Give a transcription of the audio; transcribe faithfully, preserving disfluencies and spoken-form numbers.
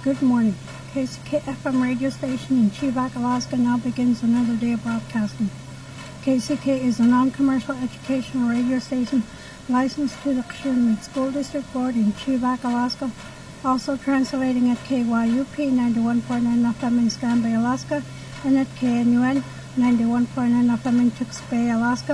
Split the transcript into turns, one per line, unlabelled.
Good morning. K C K F M radio station in Chevak, Alaska now begins another day of broadcasting. K C K is a non-commercial educational radio station licensed to the Kshunlik School District Board in Chevak, Alaska, also translating at K Y U P ninety-one point nine F M in Strand Bay, Alaska, and at K N U N ninety-one point nine F M in Tewksbury, Alaska.